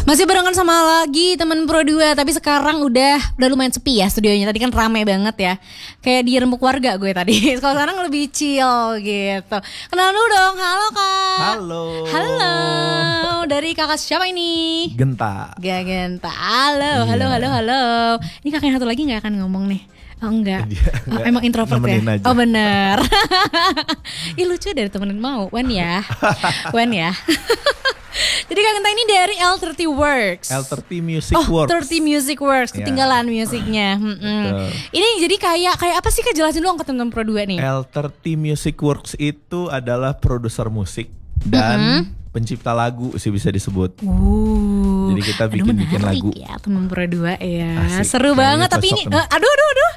Masih barengan sama lagi teman Pro 2, tapi sekarang udah lumayan sepi ya studionya. Tadi kan rame banget ya. Kayak di rembuk warga gue tadi. Kalau sekarang lebih chill gitu. Kenal dulu dong. Halo Kak. Halo. Halo. Dari kakak siapa ini? Genta. Genta. Halo, halo. Ini kakak yang satu lagi gak akan ngomong nih. Oh enggak, emang introvert ya? Aja. Oh bener. Ih lucu dari temenin mau, Wen ya. Jadi Kak Genta ini dari L30 Works. L30 Music Works. 30 Music Works, ketinggalan musiknya. Ini jadi kayak apa sih Kak, jelasin dong ke teman-teman Pro 2 nih. L30 Music Works itu adalah produser musik dan pencipta lagu sih bisa disebut. Jadi kita bikin lagu. Ya teman Pro 2 ya. Asik. Seru banget tapi ini aduh.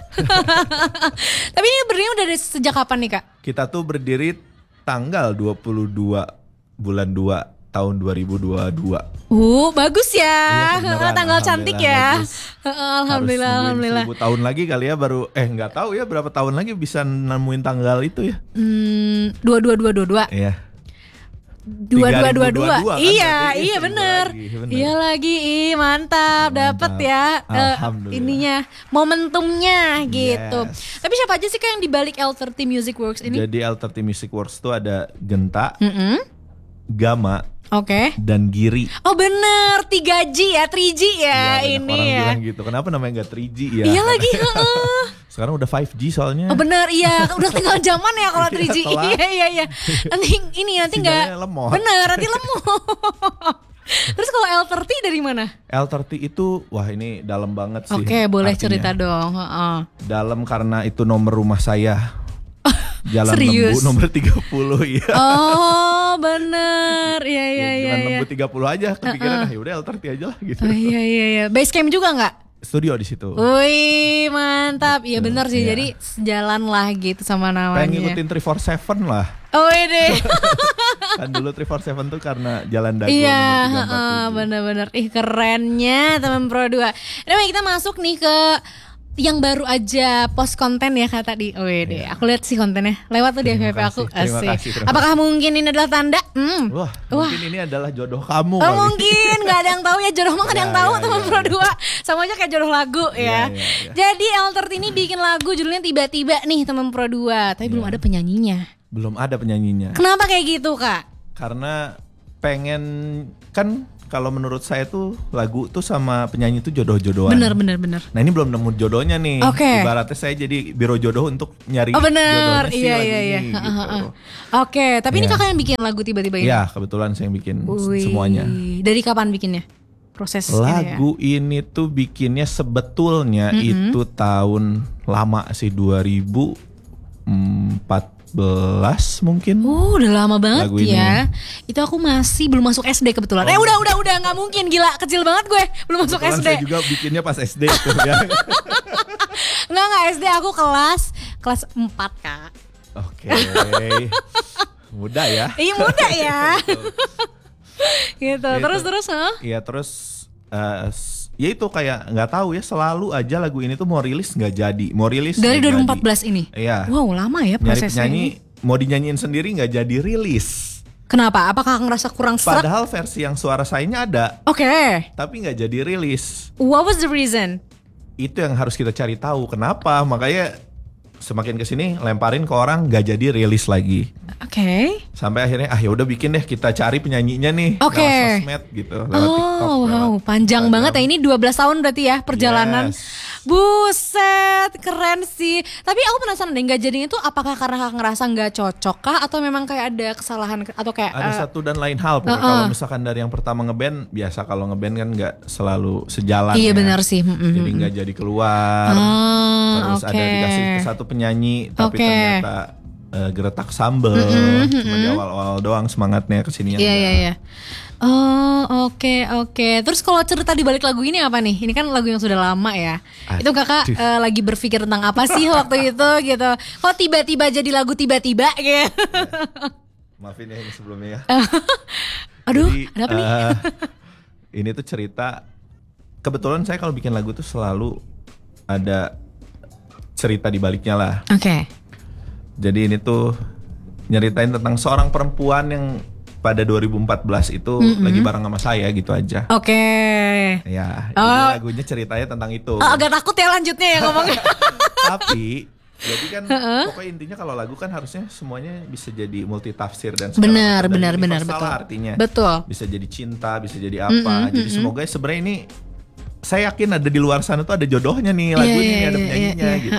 Tapi ini berdiri udah dari sejak kapan nih Kak? Kita tuh berdiri tanggal 22 bulan 2 tahun 2022. Bagus ya. Iya, tanggal cantik ya. Alhamdulillah. 1000 tahun lagi kali ya baru nggak tahu ya berapa tahun lagi bisa nemuin tanggal itu ya. 2222. Iya. 2222. Kan, iya bener. Iya lagi, mantap dapat ya ininya momentumnya gitu. Tapi siapa aja sih Kak yang dibalik L30 Music Works ini? Jadi L30 Music Works tuh ada Genta, Gama, dan Giri. Oh bener, 3G ya, 3G ya ini orang ya. bilang gitu. Kenapa namanya gak 3G ya? Iya lagi. Sekarang udah 5G soalnya. Oh bener, iya. Udah tinggal zaman ya kalau 3G. Iya. Nanti nggak. Bener, nanti lemot. Terus kalau L30 dari mana? L30 itu, wah ini dalam banget sih. Oke, boleh artinya. cerita dong. Dalam karena itu nomor rumah saya. Jalan Serius? Lembu nomor 30 ya. Oh bener, iya. Jalan Lembu 30 aja, kepikiran yaudah L30 aja lah gitu. Oh, iya. Base camp juga nggak? Studio di situ. Wih mantap, iya bener sih. Jadi sejalan lah gitu sama namanya. Pengen ngikutin 347 lah. Oh deh. Kan dulu 347 tuh karena Jalan Dago iya, nomor 347. bener. Ih kerennya teman Pro 2. Anyway kita masuk nih ke yang baru aja post konten ya Kak tadi. Deh, aku lihat sih kontennya lewat tuh di FYP aku. Asik. Apakah mungkin ini adalah tanda? Wah, mungkin ini adalah jodoh kamu. Oh mungkin, nggak ada yang tahu ya, jodoh mah nggak ada yang tahu teman Pro 2. Sama aja kayak jodoh lagu ya. Jadi L30 ini bikin lagu judulnya Tiba-tiba nih teman Pro 2, tapi belum ada penyanyinya. Belum ada penyanyinya. Kenapa kayak gitu Kak? Karena pengen kan. Kalau menurut saya tuh lagu tuh sama penyanyi tuh jodoh-jodohan. Bener. Nah ini belum nemu jodohnya nih. Ibaratnya saya jadi biro jodoh untuk nyari bener. jodohnya Iya. Gitu. Oke, tapi ini kakak yang bikin lagu Tiba-tiba ini? Iya, kebetulan saya yang bikin semuanya. Dari kapan bikinnya? Proses lagu ini tuh bikinnya sebetulnya itu tahun lama sih 2014 mungkin. Udah lama banget lagu ya. Ini. Itu aku masih belum masuk SD kebetulan. Udah nggak mungkin, gila kecil banget gue belum masuk kebetulan SD. Saya juga bikinnya pas SD tuh ya. Nggak SD, aku kelas 4 Kak. Oke. Muda ya. Iya muda ya. Gitu. Terus Iya terus ya itu kayak nggak tahu ya, selalu aja lagu ini tuh mau rilis nggak jadi, mau rilis dari 2014 jadi. Ini. Iya. Wow lama ya prosesnya. Nyari penyanyi mau dinyanyiin sendiri nggak jadi rilis. Kenapa? Apakah ngerasa kurang serak? Padahal versi yang suara sayanya ada. Tapi nggak jadi rilis. What was the reason? Itu yang harus kita cari tahu kenapa. Makanya semakin kesini lemparin ke orang nggak jadi rilis lagi. Sampai akhirnya ya udah bikin deh, kita cari penyanyinya nih lewat sosmed gitu, lewat TikTok. Wow, panjang banget ya, ini 12 tahun berarti ya perjalanan. Buset, keren sih. Tapi aku penasaran deh, nggak jadinya tuh apakah karena kakak ngerasa nggak cocok kah, atau memang kayak ada kesalahan atau kayak ada satu dan lain hal. Kalau misalkan dari yang pertama ngeband, biasa kalau ngeband kan nggak selalu sejalan. Iya ya. benar sih. Jadi nggak jadi keluar. Terus ada dikasih ke satu penyanyi, tapi ternyata geretak sambel. Cuma di awal-awal doang semangatnya, kesini yang Iya. Oh oke. Terus kalau cerita di balik lagu ini apa nih? Ini kan lagu yang sudah lama ya. Itu kakak lagi berpikir tentang apa sih waktu itu gitu? Kok tiba-tiba jadi lagu tiba-tiba gitu? Maafin ya ini sebelumnya ya. Aduh, jadi, ada apa nih? Ini tuh cerita. Kebetulan saya kalau bikin lagu tuh selalu ada cerita di baliknya lah. Oke. Jadi ini tuh nyeritain tentang seorang perempuan yang pada 2014 itu lagi bareng sama saya gitu aja. Oke. Ya, ini lagunya ceritanya tentang itu. Agak takut ya lanjutnya ya ngomongnya. Tapi jadi kan pokoknya intinya kalau lagu kan harusnya semuanya bisa jadi multitafsir dan segala macam. Benar, betul. Artinya. Betul. Bisa jadi cinta, bisa jadi apa. Jadi semoga sebenarnya ini, saya yakin ada di luar sana tuh ada jodohnya nih lagu ini, ada penyanyinya gitu.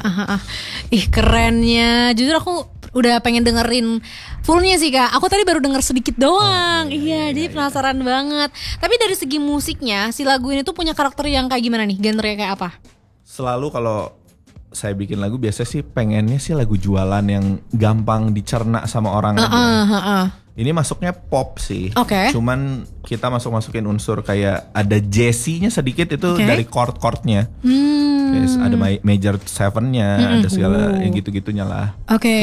Ih kerennya, jujur aku udah pengen dengerin fullnya sih Kak. Aku tadi baru denger sedikit doang. Jadi penasaran banget. Tapi dari segi musiknya, si lagu ini tuh punya karakter yang kayak gimana nih? Genre kayak apa? Selalu kalau saya bikin lagu biasa sih pengennya sih lagu jualan yang gampang dicerna sama orang aja. Ini masuknya pop sih. Cuman kita masukin unsur kayak ada jazzy-nya sedikit itu dari chord-chordnya. Yes, ada major 7-nya, ada segala yang gitu-gitunya lah.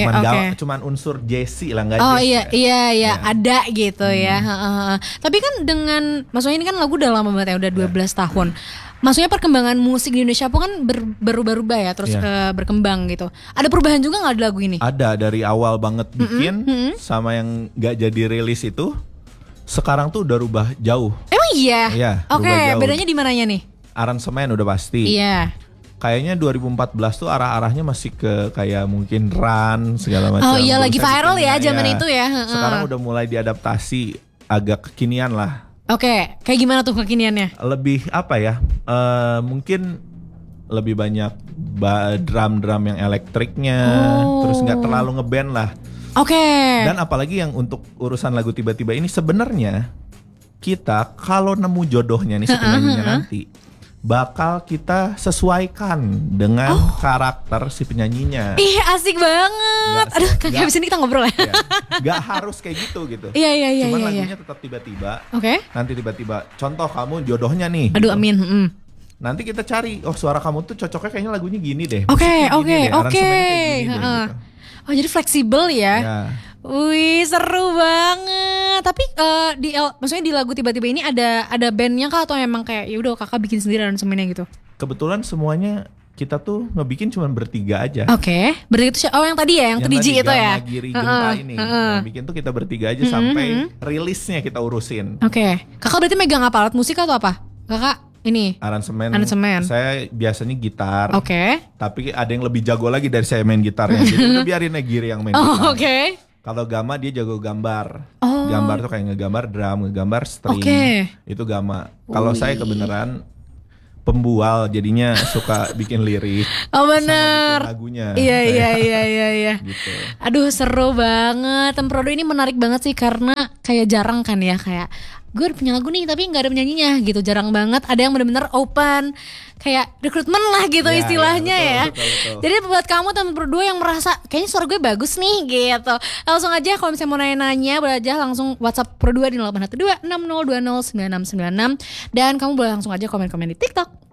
Cuman unsur jazzy lah, nggak jazz. Iya, ada gitu ya. Tapi kan dengan, maksudnya ini kan lagu udah lama banget ya, udah 12 tahun. Maksudnya perkembangan musik di Indonesia pun kan berubah-ubah ya, terus berkembang gitu. Ada perubahan juga nggak di lagu ini? Ada, dari awal banget bikin sama yang nggak jadi rilis itu, sekarang tuh udah rubah jauh. Emang iya? Iya. Bedanya di mananya nih? Aransemen udah pasti. Iya. Kayaknya 2014 tuh arah-arahnya masih ke kayak mungkin run segala macam. Lagi viral ya zaman itu ya. Sekarang udah mulai diadaptasi agak kekinian lah. Kayak gimana tuh kekiniannya? Lebih apa ya? Mungkin lebih banyak drum-drum yang elektriknya, terus nggak terlalu ngeband lah. Dan apalagi yang untuk urusan lagu tiba-tiba ini sebenarnya kita kalau nemu jodohnya nih si penyanyinya nanti bakal kita sesuaikan dengan karakter si penyanyinya. Ih asik banget. Aduh kayak abis ini kita ngobrol ya. Gak harus kayak gitu. Iya. Cuman lagunya tetap tiba-tiba. Nanti tiba-tiba contoh kamu jodohnya nih. Aduh gitu. Amin. Nanti kita cari, suara kamu tuh cocoknya kayaknya lagunya gini deh. Oke. Oh jadi fleksibel ya. Wih seru banget. Tapi maksudnya di lagu tiba-tiba ini ada bandnya kah atau emang kayak ya udah kakak bikin sendiri aransemennya gitu? Kebetulan semuanya kita tuh ngebikin cuma bertiga aja. Berarti itu yang tadi ya, yang 3G itu ya. Yang Giri Genta ini. Yang bikin tuh kita bertiga aja sampai rilisnya kita urusin. Kakak berarti megang apa, alat musik atau apa? Kakak ini aransemen. Saya biasanya gitar. Tapi ada yang lebih jago lagi dari saya main gitarnya. Jadi udah biarin Giri yang main gitar. Kalau Gama dia jago gambar. Gambar tuh kayak ngegambar drum, ngegambar string. Itu Gama. Kalau saya kebenaran pembual, jadinya suka bikin lirik. Bener. Sama bikin lagunya. Iya. Gitu. Aduh seru banget. Temprodo ini menarik banget sih karena kayak jarang kan ya, kayak gue punya lagu nih tapi nggak ada penyanyinya gitu, jarang banget. Ada yang benar-benar open kayak rekrutmen lah gitu istilahnya ya. Betul. Jadi buat kamu teman berdua yang merasa kayaknya suara gue bagus nih gitu, langsung aja kalau misalnya mau nanya-nanya boleh aja langsung WhatsApp Pro 2 di 0812 6020 9696 dan kamu boleh langsung aja komen-komen di TikTok.